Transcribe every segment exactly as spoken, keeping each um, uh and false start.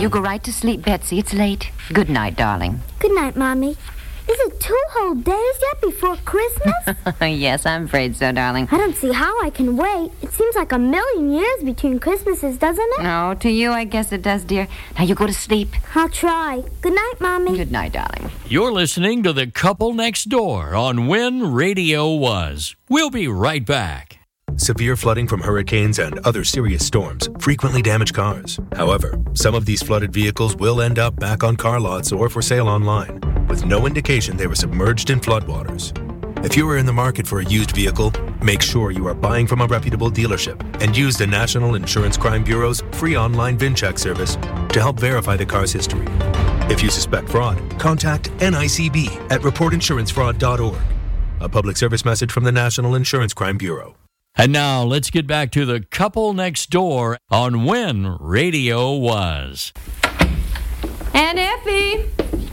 you go right to sleep, Betsy. It's late. Good night, darling. Good night, Mommy. Is it two whole days yet before Christmas? Yes, I'm afraid so, darling. I don't see how I can wait. It seems like a million years between Christmases, doesn't it? No, to you, I guess it does, dear. Now you go to sleep. I'll try. Good night, Mommy. Good night, darling. You're listening to The Couple Next Door on When Radio Was. We'll be right back. Severe flooding from hurricanes and other serious storms frequently damage cars. However, some of these flooded vehicles will end up back on car lots or for sale online, with no indication they were submerged in floodwaters. If you are in the market for a used vehicle, make sure you are buying from a reputable dealership and use the National Insurance Crime Bureau's free online VIN check service to help verify the car's history. If you suspect fraud, contact N I C B at report insurance fraud dot org. A public service message from the National Insurance Crime Bureau. And now let's get back to The Couple Next Door on When Radio Was. Aunt Effie!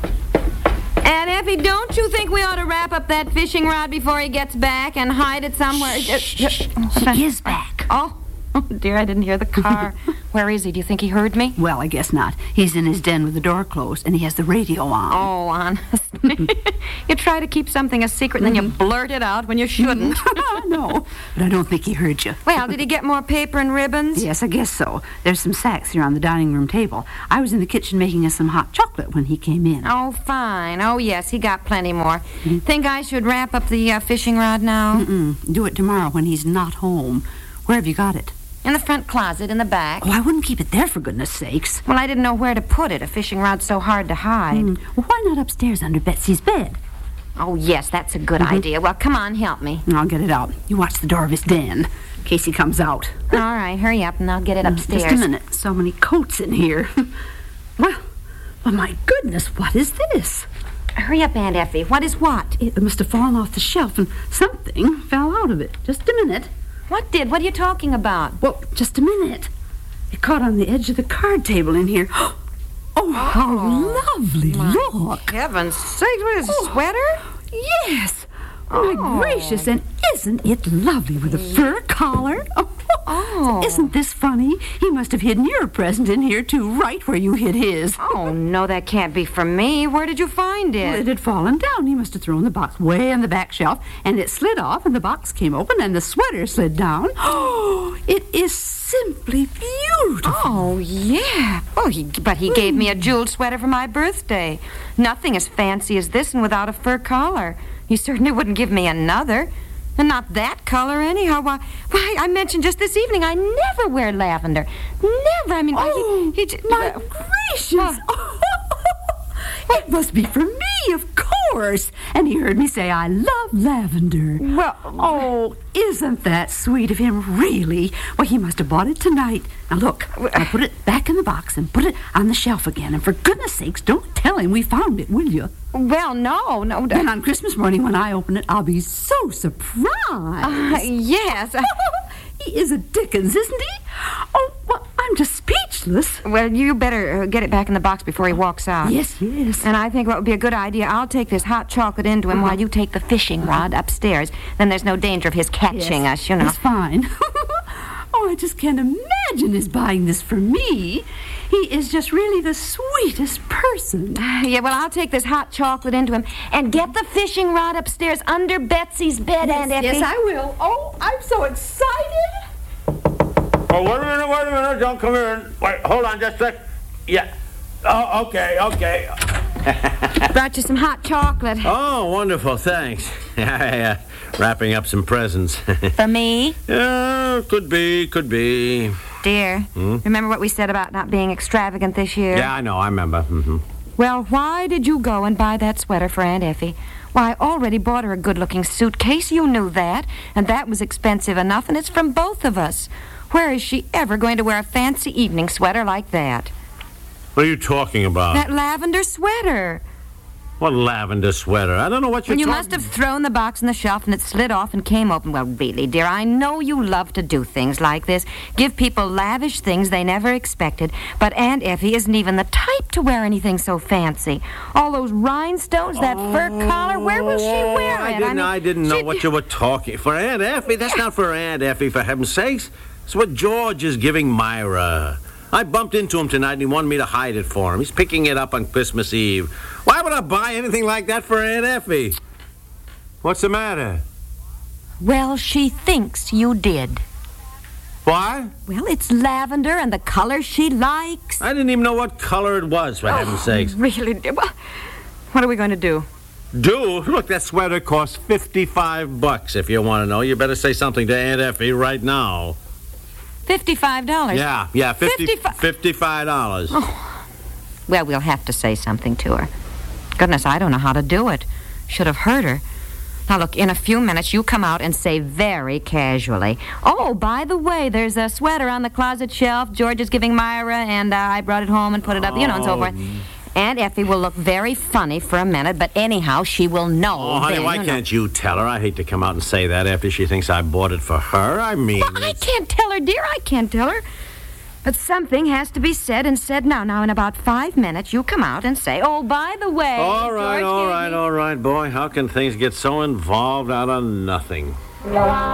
Aunt Effie, don't you think we ought to wrap up that fishing rod before he gets back and hide it somewhere? Shh, shh. He is back. Oh, oh, dear, I didn't hear the car. Where is he? Do you think he heard me? Well, I guess not. He's in his den with the door closed, and he has the radio on. Oh, honestly. You try to keep something a secret, and then you blurt it out when you shouldn't. No, but I don't think he heard you. Well, did he get more paper and ribbons? Yes, I guess so. There's some sacks here on the dining room table. I was in the kitchen making us some hot chocolate when he came in. Oh, fine. Oh, yes, he got plenty more. Mm-hmm. Think I should wrap up the uh, fishing rod now? Mm-mm. Do it tomorrow when he's not home. Where have you got it? In the front closet, in the back. Oh, I wouldn't keep it there, for goodness sakes. Well, I didn't know where to put it. A fishing rod's so hard to hide. Mm. Well, why not upstairs under Betsy's bed? Oh, yes, that's a good mm-hmm. idea. Well, come on, help me. I'll get it out. You watch the door of his den, in case he comes out. All right, hurry up, and I'll get it upstairs. Just a minute. So many coats in here. Well, well, my goodness, what is this? Hurry up, Aunt Effie. What is what? It must have fallen off the shelf, and something fell out of it. Just a minute. What did? What are you talking about? Well, just a minute. It caught on the edge of the card table in here. Oh, oh how lovely look. Heaven's sakes, what is a oh, sweater? Yes. Oh, my gracious, and isn't it lovely with a fur collar? Oh, oh. Isn't this funny? He must have hidden your present in here, too, right where you hid his. Oh, no, that can't be for me. Where did you find it? Well, it had fallen down. He must have thrown the box way on the back shelf, and it slid off, and the box came open, and the sweater slid down. Oh, it is simply beautiful. Oh, yeah. Oh, he, but he mm. gave me a jeweled sweater for my birthday. Nothing as fancy as this and without a fur collar. He certainly wouldn't give me another. And not that color, anyhow. Why, why, I mentioned just this evening I never wear lavender. Never. I mean, oh, he, he, he, my uh, gracious. Uh, it must be for me, of course. And he heard me say I love lavender. Well, oh, isn't that sweet of him, really? Well, he must have bought it tonight. Now, look, I'll put it back in the box and put it on the shelf again. And for goodness sakes, don't tell him we found it, will you? Well, no, no. Then on Christmas morning when I open it, I'll be so surprised. Uh, yes. He is a Dickens, isn't he? Oh, well, I'm just speechless. Well, you better uh, get it back in the box before he walks out. Yes, yes. And I think what would be a good idea, I'll take this hot chocolate into him uh-huh. while you take the fishing rod upstairs. Then there's no danger of his catching yes, us, you know. That's fine. Oh, I just can't imagine his buying this for me. He is just really the sweetest person. Yeah, well, I'll take this hot chocolate into him and get the fishing rod upstairs under Betsy's bed, yes, Aunt Effie. Yes, I will. Oh, I'm so excited. Oh, wait a minute, wait a minute. Don't come in. Wait, hold on just a sec. Yeah. Oh, okay, okay. Brought you some hot chocolate. Oh, wonderful, thanks. I, uh, wrapping up some presents. For me? Yeah, could be, could be. Dear, hmm? remember what we said about not being extravagant this year? Yeah, I know, I remember. Mm-hmm. Well, why did you go and buy that sweater for Aunt Effie? Why, I already bought her a good-looking suitcase. You knew that. And that was expensive enough, and it's from both of us. Where is she ever going to wear a fancy evening sweater like that? What are you talking about? That lavender sweater. What lavender sweater? I don't know what you're You talking... must have thrown the box on the shelf and it slid off and came open. Well, really, dear, I know you love to do things like this. Give people lavish things they never expected. But Aunt Effie isn't even the type to wear anything so fancy. All those rhinestones, that oh, fur collar, where will she wear it? I didn't, I, mean, I didn't know what you were talking... For Aunt Effie? That's not for Aunt Effie, for heaven's sakes. It's what George is giving Myra. I bumped into him tonight and he wanted me to hide it for him. He's picking it up on Christmas Eve. Why would I buy anything like that for Aunt Effie? What's the matter? Well, she thinks you did. What? Well, it's lavender and the color she likes. I didn't even know what color it was, for oh, heaven's sakes. Really? Well, what are we going to do? Do? Look, that sweater costs fifty-five bucks. If you want to know, you better say something to Aunt Effie right now. Fifty-five dollars? Yeah, yeah, fifty, Fifty-fi- fifty-five dollars. Oh. Well, we'll have to say something to her. Goodness, I don't know how to do it. Should have heard her. Now, look, in a few minutes, you come out and say very casually, oh, by the way, there's a sweater on the closet shelf. George is giving Myra, and uh, I brought it home and put it up, you know, and so forth. Aunt Effie will look very funny for a minute, but anyhow, she will know. Oh, honey, then, why you know. can't you tell her? I hate to come out and say that after she thinks I bought it for her. I mean... Well, I can't tell her, dear. I can't tell her. But something has to be said and said now. Now, in about five minutes, you come out and say, oh, by the way... All right, George all gave right, me- all right, boy. How can things get so involved out of nothing?